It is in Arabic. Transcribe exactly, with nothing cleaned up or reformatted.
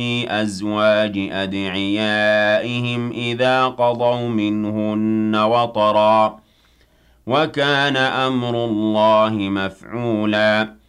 أَزْوَاجِ أَدْعِيَائِهِمْ إِذَا قَضَوْا مِنْهُنَّ وَطَرًا ۚ وَكَانَ أَمْرُ اللَّهِ مَفْعُولًا